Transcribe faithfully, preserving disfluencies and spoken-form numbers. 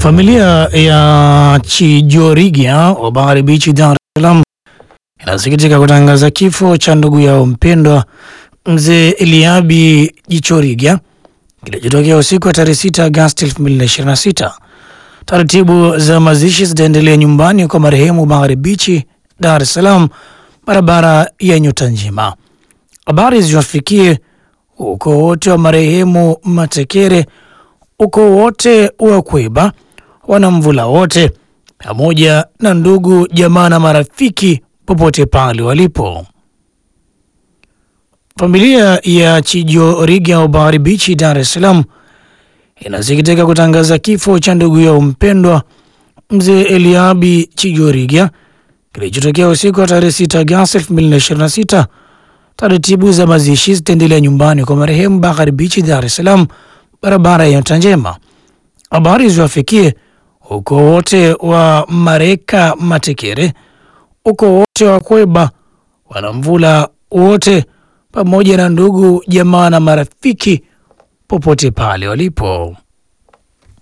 Familia ya Chijorigia wa Bahari Beach, Dar es Salaam inasikitika kutangaza kifo cha ndugu yao mpendwa Mzee Eliabi Jichorigia kilichotokea usiku wa tarehe sita Agosti elfu mbili na ishirini na sita. Taratibu za mazishi zitaendelea nyumbani kwa marehemu Bahari Beach, Dar es Salaam, barabara ya Nyota Njema. Habari ziwafikie ukoo wote wa marehemu Matekere, ukoo wote wa Kweba, wanamvula wote, pamoja na ndugu jamaa na marafiki popote pale walipo. Familia ya Chijorigia wa Bahari Beach, Dar es Salaam inasikitika kutangaza kifo cha ndugu yao mpendwa Mzee Eliabi Chijorigia kilichotokea usiku wa tarehe sita Agosti elfu mbili na ishirini na sita. Taratibu za mazishi zitaendelea nyumbani kwa marehemu Bahari Beach, Dar es Salaam, barabara ya Nyota Njema. Habari ziwafikie ukoo wote wa Mareka Matekere, ukoo wote wa Kweba, wanamvula wote, pamoja na ndugu jamaa na marafiki popote pale walipo.